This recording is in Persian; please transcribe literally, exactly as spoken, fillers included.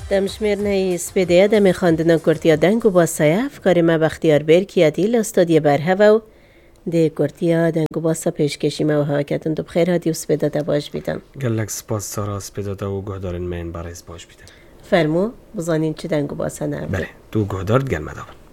دمشمیر نهی سپیده دم خواندن کرتیا دنگو با سایف کاری ما بختیار برکی دیل استادی برهوا ده کرتیا دنگو با سا پیشکشی ما و حاکتون تو بخیر هادی و سپیده دا باش بیدن گلک سپاس سارا سپیده دا و گهدارن من برایز باش بیدن فرمو بزانین چی دنگو با سا نرده بله تو گهدارت گل مداون